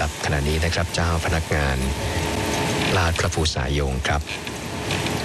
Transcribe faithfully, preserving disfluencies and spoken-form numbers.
ำดับขณะนี้นะครับเจ้าพนักงานลาดพระภูษายงครับ